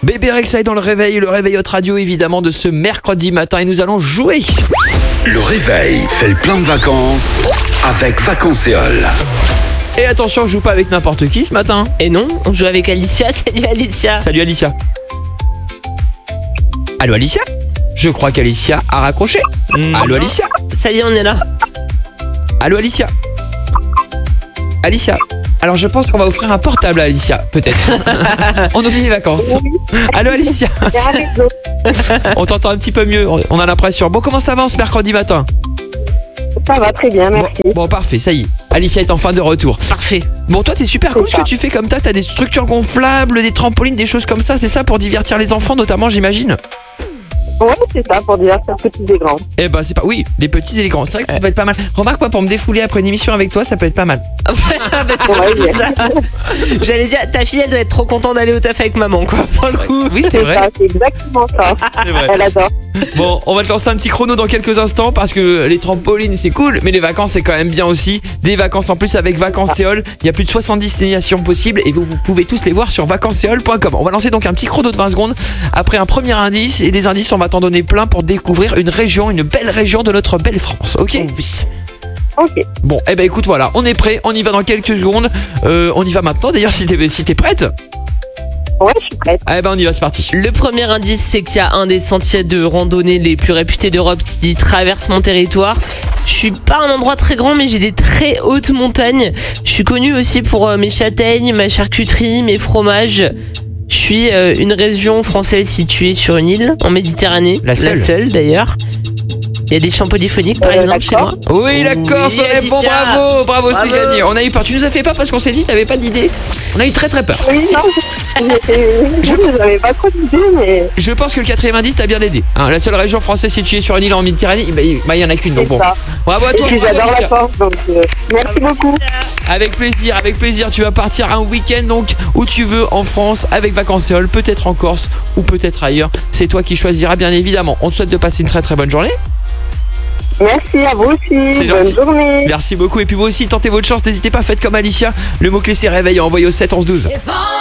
Bébé Rexa est dans le réveil Hot Radio évidemment de ce mercredi matin et nous allons jouer. Le réveil fait le plein de vacances avec Vacances-Éole. Et attention, je joue pas avec n'importe qui ce matin. Et non, on joue avec Alicia. Salut Alicia. Salut Alicia. Allô Alicia? Je crois qu'Alicia a raccroché. Allô Alicia? Ça y est, on est là. Allô Alicia? Alicia? Alors je pense qu'on va offrir un portable à Alicia, peut-être. On oublie les vacances. Allô Alicia? On t'entend un petit peu mieux, on a l'impression. Bon, comment ça va ce mercredi matin? Ça va très bien, merci. Bon, parfait, ça y est. Alicia est enfin de retour. Parfait. Bon, toi, c'est super cool ce que tu fais comme t'as des structures gonflables, des trampolines, des choses comme ça. C'est ça pour divertir les enfants, notamment, j'imagine. Ouais, c'est ça, pour divertir petits et grands. Eh ben, c'est pas. Oui, les petits et les grands. C'est vrai que ça peut être pas mal. Remarque, moi, pour me défouler après une émission avec toi, ça peut être pas mal. Bah, c'est pas tout ça. J'allais dire, ta fille, elle doit être trop contente d'aller au taf avec maman, quoi. Pour le coup. Oui, c'est vrai. Ça, c'est exactement ça. C'est vrai. Elle adore. Bon, on va te lancer un petit chrono dans quelques instants parce que les trampolines c'est cool, mais les vacances c'est quand même bien aussi. Des vacances en plus avec Vacances-Éole. Il y a plus de 70 destinations possibles et vous pouvez tous les voir sur vacanceséole.com. On va lancer donc un petit chrono de 20 secondes. Après un premier indice et des indices, on va t'en donner plein pour découvrir une belle région de notre belle France. Ok? Oui. Ok. Bon, eh ben écoute, voilà, on est prêt, on y va dans quelques secondes. On y va maintenant d'ailleurs si t'es prête. Ouais, je suis prête. Eh ben on y va, c'est parti. Le premier indice, c'est qu'il y a un des sentiers de randonnée les plus réputés d'Europe qui traverse mon territoire. Je suis pas un endroit très grand, mais j'ai des très hautes montagnes. Je suis connue aussi pour mes châtaignes, ma charcuterie, mes fromages. Je suis une région française située sur une île en Méditerranée. La seule d'ailleurs. Il y a des champs polyphoniques par exemple chez moi. Oui, la Corse, on est bon, Alicia. bravo, c'est gagné. On a eu peur. Tu nous as fait peur parce qu'on s'est dit, t'avais pas d'idée. On a eu très très peur. Oui, non, j'avais pas trop d'idées, mais Je pense que le quatrième indice t'a bien aidé. Hein, la seule région française située sur une île en Méditerranée, il y en a qu'une. Donc c'est bon. ça. Bravo à Et toi. puis bravo, j'adore Alicia. la Corse, donc merci beaucoup. Avec plaisir. Tu vas partir un week-end donc où tu veux en France avec Vacances-Éole, peut-être en Corse ou peut-être ailleurs. C'est toi qui choisiras bien évidemment. On te souhaite de passer une très très bonne journée. Merci à vous aussi. C'est Bonne gentil. journée. Merci beaucoup et puis vous aussi tentez votre chance, n'hésitez pas, faites comme Alicia. Le mot-clé c'est réveil, envoyez au 7 11 12. If all